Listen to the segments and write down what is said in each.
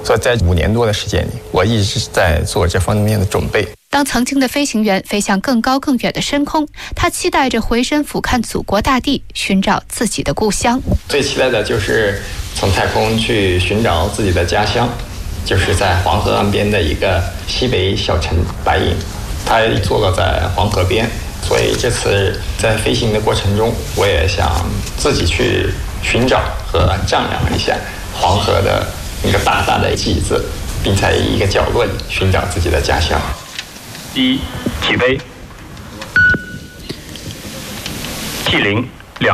所以在5年多的时间里，我一直在做这方面的准备。 当曾经的飞行员飞向更高更远的深空，他期待着回身俯瞰祖国大地，寻找自己的故乡。 最期待的就是从太空去寻找自己的家乡，就是在黄河岸边的一个西北小城白银，它坐落在黄河边，所以这次在飞行的过程中，我也想自己去寻找和丈量一下黄河的一个大大的记字，并在一个角落里寻找自己的家乡。 1起飞。T0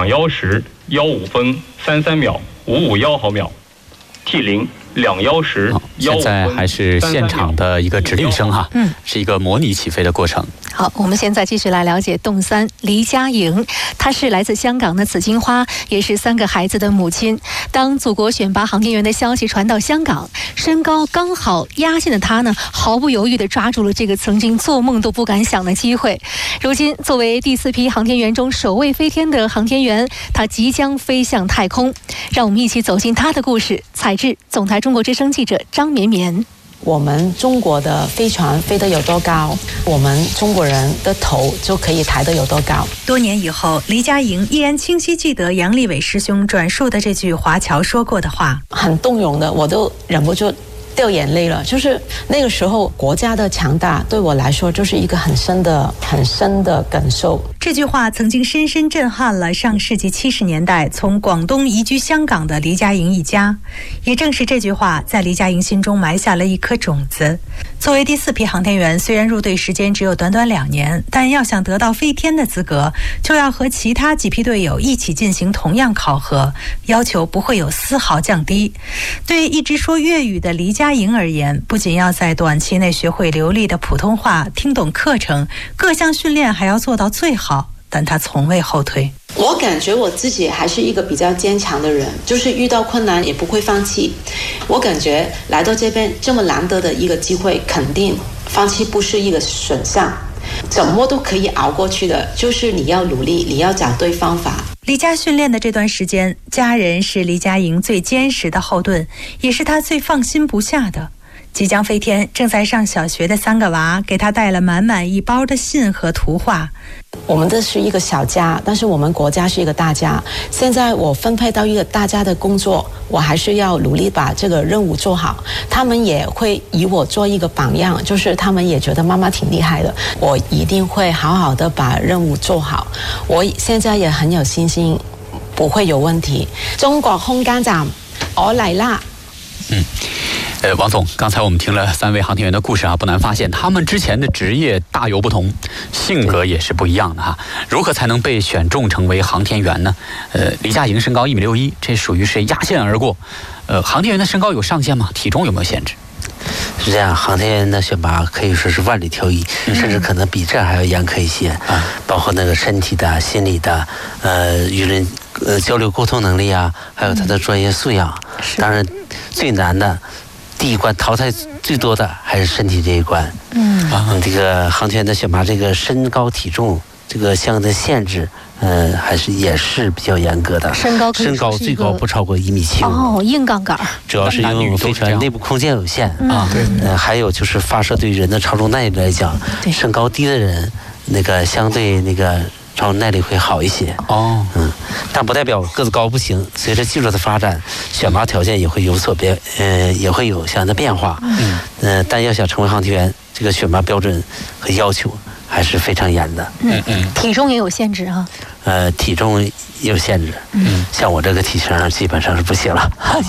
210 15分33秒551毫秒。T0 210。 现在还是现场的一个指令声哈，是一个模拟起飞的过程。 好，我们现在继续来了解动3黎佳莹，她是来自香港的紫荆花，也是3个孩子的母亲。当祖国选拔航天员的消息传到香港，身高刚好压线的她呢，毫不犹豫地抓住了这个曾经做梦都不敢想的机会。如今，作为第4批航天员中首位飞天的航天员，她即将飞向太空。让我们一起走进她的故事。采制总台中国之声记者张绵绵。 我们中国的飞船飞得有多高，我们中国人的头就可以抬得有多高。 多年以后，黎佳莹依然清晰记得杨利伟师兄转述的这句华侨说过的话， 很动容的，我都忍不住掉眼泪了。就是那个时候国家的强大对我来说就是一个很深的感受。 这句话曾经深深震撼了上世纪70年代从广东移居香港的黎佳莹一家，也正是这句话在黎佳莹心中埋下了一颗种子。作为第4批航天员，虽然入队时间只有短短2年，但要想得到飞天的资格，就要和其他几批队友一起进行同样考核，要求不会有丝毫降低。对一直说粤语的黎佳莹而言，不仅要在短期内学会流利的普通话，听懂课程，各项训练还要做到最好，但他从未后退。 我感觉我自己还是一个比较坚强的人，就是遇到困难也不会放弃。我感觉来到这边这么难得的一个机会，肯定放弃不是一个选项，怎么都可以熬过去的，就是你要努力，你要找对方法。 离家训练的这段时间，家人是黎佳莹最坚实的后盾，也是她最放心不下的。即将飞天，正在上小学的3个娃给他带了满满一包的信和图画。 我们这是一个小家，但是我们国家是一个大家。现在我分配到一个大家的工作，我还是要努力把这个任务做好。他们也会以我做一个榜样，就是他们也觉得妈妈挺厉害的。我一定会好好的把任务做好。我现在也很有信心，不会有问题。中国空间站，我嚟啦！ 王总，刚才我们听了3位航天员的故事啊，不难发现他们之前的职业大有不同，性格也是不一样的哈。如何才能被选中成为航天员呢？黎佳莹身高1.61米，这属于是压线而过。航天员的身高有上限吗？体重有没有限制？ 是这样，航天员的选拔可以说是万里挑一，甚至可能比这还要严苛一些。包括那个身体的、心理的，与人交流沟通能力啊，还有他的专业素养。当然，最难的第一关淘汰最多的还是身体这一关。这个航天员的选拔，这个身高体重这个相应的限制，也是比较严格的。 身高最高不超过1.75米。 哦，硬杠杆。 主要是因为我们飞船内部空间有限啊。还有就是发射对人的操纵耐力来讲，身高低的人那个相对那个操纵耐力会好一些。但不代表个子高不行。随着技术的发展，选拔条件也会有所也会有相应的变化。但要想成为航天员，这个选拔标准和要求还是非常严的。 体重也有限制啊。体重有限制。像我这个体型基本上是不行了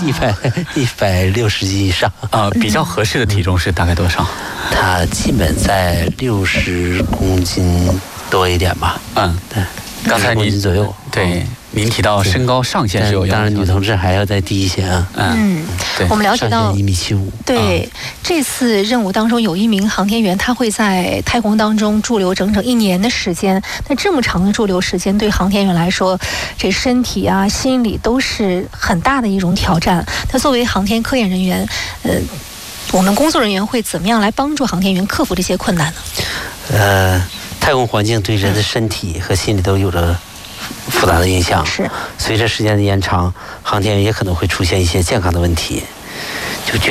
，160斤以上。 比较合适的体重是大概多少？ 它基本在60公斤多一点吧。对。刚才您左右， 对您提到身高上限是有要求的， 当然女同志还要再低一些啊。 对， 我们了解到 1.75米。 对，这次任务当中有1名航天员，他会在太空当中驻留整整1年的时间。那这么长的驻留时间，对航天员来说，这身体啊、心理都是很大的一种挑战。那作为航天科研人员，我们工作人员会怎么样来帮助航天员克服这些困难呢？太空环境对人的身体和心理都有着复杂的影响。随着时间的延长，航天员也可能会出现一些健康的问题。就具